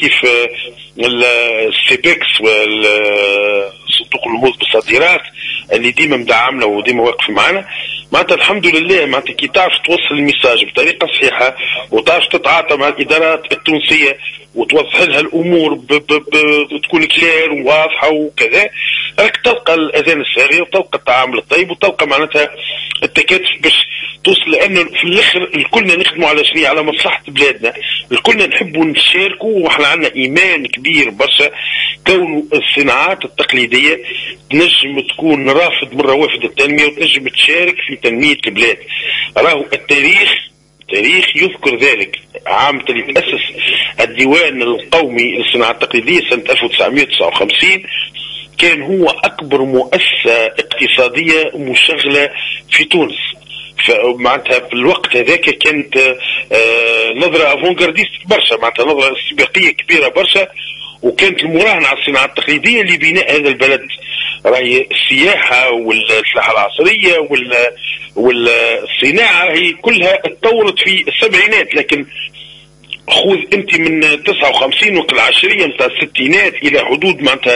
كيف السيبكس والصندوق النمو بالصادرات اللي ديما مدعمنا وديما واقف معنا. معناتها الحمد لله معناتها كي تعرف توصل الميساج بطريقه صحيحه وتعرف تتعاطى مع الادارات التونسيه وتوضح لها الامور تكون كلير وواضحه وكذا، راك تلقى الاذان الساريه وتلقى التعامل الطيب وتلقى معناتها التكاتف باش توصل. لانه في الاخر الكلنا نخدموا على شنو؟ على مصلحه بلادنا، الكلنا نحبوا نشاركوا، واحنا عندنا ايمان كبير برشا كون الصناعات التقليديه تنجم تكون رافد من روافد التنميه وتنجم تشارك في تنميه البلاد. راهو التاريخ يذكر ذلك. عام اللي تأسس الديوان القومي للصناعة التقليدية سنة 1959 كان هو أكبر مؤسسة اقتصادية مشغلة في تونس. فمعناتها في الوقت هذاك كانت نظرة افونغارديست برشا، معناتها نظرة استباقية كبيرة برشا، وكانت المراهنة على الصناعة التقليدية لبناء هذا البلد. راهي السياحة والفلاحة العصرية والصناعة راهي كلها اتطورت في السبعينات، لكن خذ انت من 59 وقت العشرية متاع الستينات الى حدود معناتها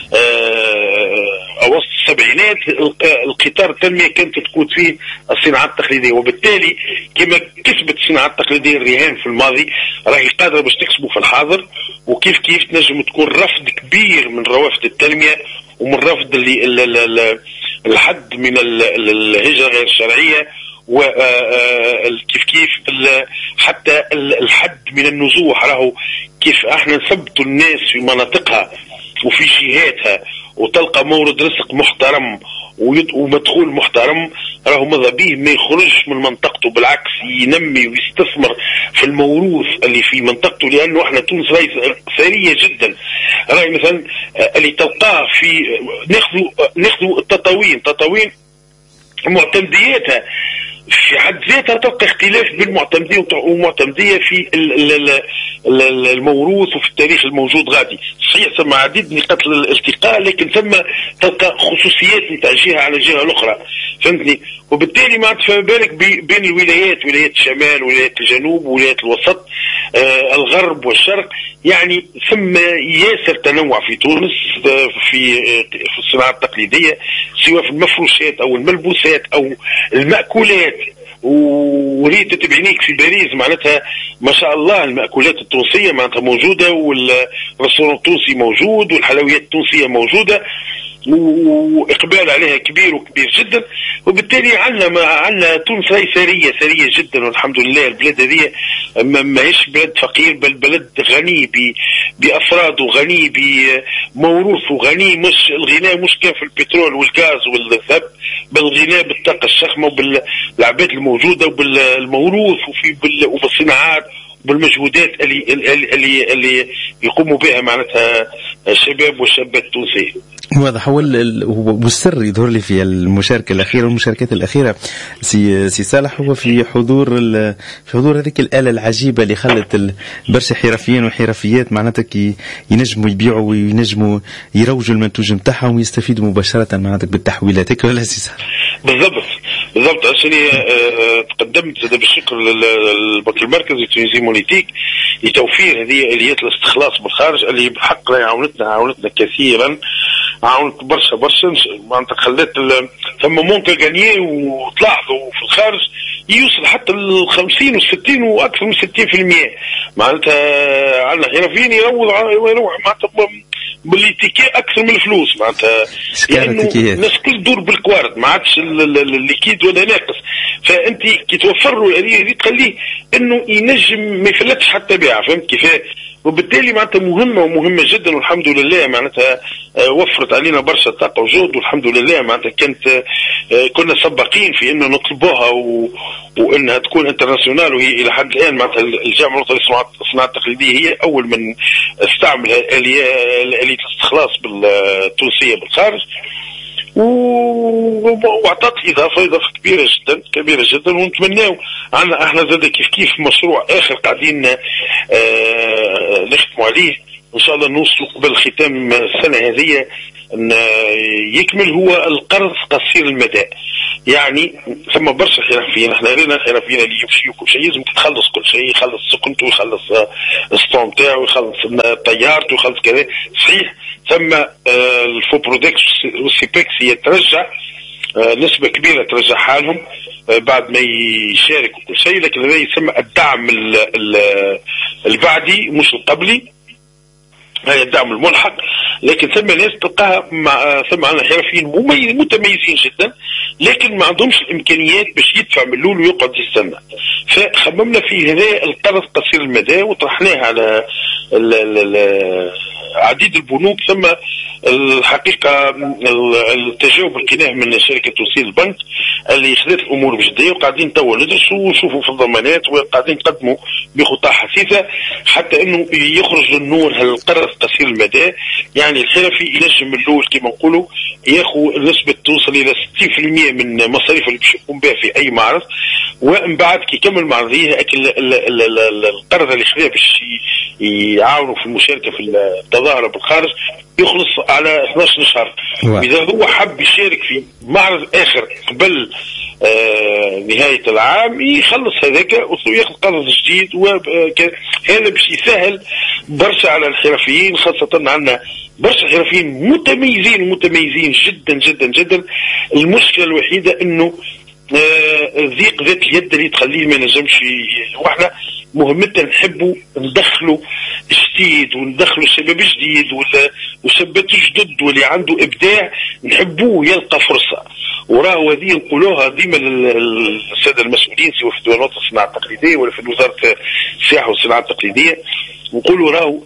اوسط السبعينات القطار التنمية كانت تقود فيه الصناعات التقليدية. وبالتالي كما كسبت الصناعات التقليدية الرهان في الماضي راهي قادرة باش تكسبه في الحاضر، وكيف تنجم تكون رفض كبير من روافد التنمية ومن رفض الحد من الهجرة غير الشرعية، وكيف حتى الحد من النزوح. راهو كيف احنا نثبتوا الناس في مناطقها وفي جهاتها وتلقى مورد رزق محترم ومدخول محترم، راهو ماذا به ما يخرجش من منطقته، بالعكس ينمي ويستثمر في الموروث اللي في منطقته. لانه احنا تونس راهي ثريه جدا. راهي مثلا اللي تلقاه في ناخذوا التطاوين معتمدياتها في حد ذاتها تلقى اختلاف بين معتمدية ومعتمدية في الموروث وفي التاريخ الموجود غادي. صحيح ثم عديد نقاط الالتقاء، لكن ثم تلقى خصوصيات نتاع جهة على جهة الأخرى، فهمتني؟ وبالتالي ما فما بالك بين الولايات، ولايات الشمال ولايات الجنوب ولايات الوسط، الغرب والشرق، يعني ثم ياسر تنوع في تونس في الصناعة التقليدية، سواء في المفروشات أو الملبوسات أو المأكولات. وريت بعينيك في باريس معناتها ما شاء الله المأكولات التونسية معناتها موجودة، والرسول التونسي موجود، والحلويات التونسية موجودة، واقبال عليها كبير وكبير جدا. وبالتالي عندنا تونس راهي ثريه جدا، والحمد لله. البلاد هذه ماهيش بلد فقير، بل بلد غني بافراده، غني بموروثه، غني مش الغناء مش كان في البترول والغاز والذهب، بل الغناء بالطاقه الشخمه وبالعباد الموجوده وبالموروث وبالصناعات بالمجهودات اللي يقوموا بها معناتها الشباب والشابات التونسية. واضح. والسر يظهر لي في المشاركة الأخيرة والمشاركات الأخيرة سي صالح هو في حضور هذيك الآلة العجيبة اللي خلت برشا حرفيين وحرفيات معناتها ينجموا يبيعوا وينجموا يروجوا المنتوج متاعهم ويستفيدوا مباشرة معناتها بالتحويلات. هيك ولا سي صالح؟ بالضبط. عشان تقدمت بالشكر للبنك المركزي التونسي مونيتيك لتوفير هذه آليات الاستخلاص بالخارج اللي بحق عاونتنا كثيرا، عاونت برشا معناتها خلت ثم مونكا غانيي، وتلاحظوا في الخارج يوصل حتى ل 50 و60 واكثر من 60%. معناتها عندنا حرفيين يروح معناتها بالليتيكي اكثر من الفلوس، معناتها لانه الناس كل تدور بالكوارد، ما عادش الليكيد ولا ناقص. فانت كي توفر له الآلية دي تخليه انه ينجم ما يفلتش حتى بيع، فهمت كيف؟ وبالتالي معناتها مهمة جدا، والحمد لله معناتها وفرت علينا برشا طاقة وجهد، والحمد لله معناتها كنا سباقين في انه نطلبوها وانها تكون انترناسيونال. وهي الى حد الان معناتها الجامعة الوطنية للصناعة التقليدية هي اول من استعمل آلية الاستخلاص بالتونسية بالخارج، واعطت اضافه كبيره جدا. ونتمناو عندنا احنا زاد كيف مشروع اخر قاعدين نخدموا عليه ان شاء الله نوصلوا قبل ختام السنه هذه ان يكمل، هو القرض قصير المدى. يعني ثم برشا حرفيين، احنا رينا حرفيين اللي يمشي كل شيء لازم تخلص كل شيء، يخلص سكنته، يخلص السطون تاعو، يخلص طيارته، يخلص كذا. صحيح ثم الفو برودكس والسيبكس هي ترجع نسبة كبيرة ترجع حالهم بعد ما يشاركوا كل شيء، لكن هذا يسمى الدعم البعدي مش القبلي، هي الدعم الملحق. لكن ثم ناس تلقاها ثم عندنا حرفيين متميزين جدا لكن ما عندهمش الامكانيات باش يدفع من الاول ويقعد يستنى. فخممنا في هذا القرض قصير المدى وطرحناه على عديد البنوك. ثم الحقيقه التجاوب لقيناه من شركه توصيل البنك اللي خذت الامور بجديه وقاعدين توا ندرسوا ونشوفوا في الضمانات وقاعدين نقدموا بخطى حثيثه حتى انه يخرج للنور هالقرض قصير المدى. يعني الحرفي ينجم من الاول كما نقولوا ياخذ نسبه توصل الى 60% من مصاريف اللي باش يقوم بها في اي معرض، ومن بعد كي يكمل معرضيه القرض اللي خذاه باش يعاونوا في المشاركه في التظاهره بالخارج يخلص على 12 شهر. اذا هو حب يشارك في معرض اخر قبل نهايه العام يخلص هذاك وياخذ قرض جديد، وهذا باش يسهل برشا على الحرفيين، خاصه عندنا برشا حرفيين متميزين جدا جدا جدا. المشكله الوحيده انه ضيق ذات اليد اللي تخليه ما نجمش، واحنا مهمتنا نحبوا ندخلوا جديد وندخلوا شباب جديد وشباب جدد واللي عنده ابداع نحبوه يلقى فرصه. وراه هذه نقولوها ديما للساده المسؤولين سواء في ديوانات الصناعه التقليديه ولا في وزاره السياحه والصناعه التقليديه، نقولوا راهو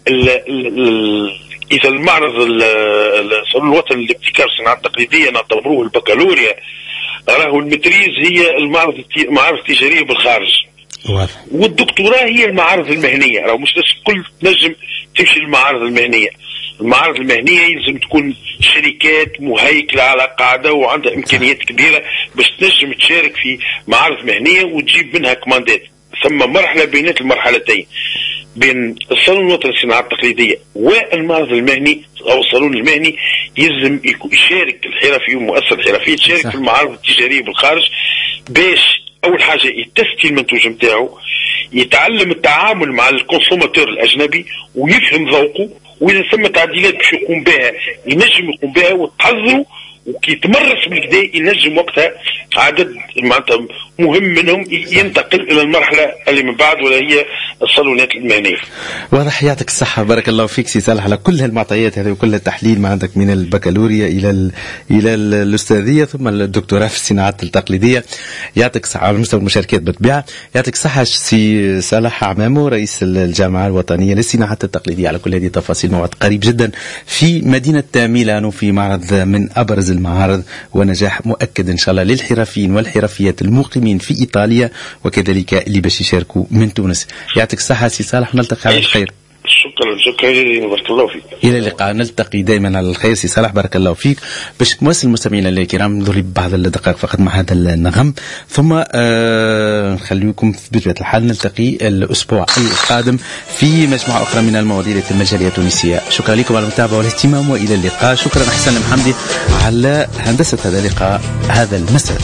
اذا المعرض الصالون الوطني لابتكار الصناعه التقليديه نعتبروه البكالوريا، راهو المتريز هي المعارض التجاريه بالخارج، والدكتوراه هي المعارض المهنيه. راهو مش الكل تنجم تمشي للمعارض المهنيه. المعارض المهنيه يلزم تكون شركات مهيكله على قاعده وعندها امكانيات كبيره باش تنجم تشارك في معارض مهنيه وتجيب منها كماندات. ثم مرحله بين المرحلتين بين الصالون الوطني للصناعه التقليديه والمعرض المهني او الصالون المهني يلزم يشارك الحرفي ومؤسسه الحرفيه تشارك في المعارض التجاريه بالخارج باش اول حاجه يتستي المنتوج نتاعو، يتعلم التعامل مع الكونسوماتور الاجنبي ويفهم ذوقه، واذا ثم تعديلات باش يقوم بها ينجم يقوم بها وتحذره، وكي يتمرس بالكدا ينجم وقتها عدد معناتها مهم منهم ينتقل الى المرحله اللي من بعد ولا هي الصالونات المهنيه. واضح، يعطيك الصحه، بارك الله فيك سي صالح على كل هالمعطيات هذه وكل التحليل ما عندك من البكالوريا الى الاستاذيه ثم الدكتوراه في الصناعات التقليديه. يعطيك الصحه على مستوى المشاركات بالطبيعه. يعطيك الصحه سي صالح عمامو رئيس الجامعه الوطنيه للصناعات التقليديه على كل هذه التفاصيل. موعد قريب جدا في مدينه ميلانو في معرض من ابرز المعارض ونجاح مؤكد ان شاء الله للحرفيين والحرفيات المقيمين في ايطاليا وكذلك اللي باش يشاركوا من تونس. يعطيك الصحه سي صالح ونلتقي على الخير. شكرا جزيلا، بارك الله فيك. الى اللقاء، نلتقي دائما على الخير سي صالح، بارك الله فيك. باش نواصل المستمعين الكرام نضرب بعض الدقائق فقط مع هذا النغم ثم نخليكم بطبيعه الحال نلتقي الاسبوع القادم في مجموعه اخرى من المواضيع المجاليه التونسيه. شكرا لكم على المتابعه والاهتمام والى اللقاء. شكرا حسن المحمدي على هندسه هذا اللقاء هذا المساء.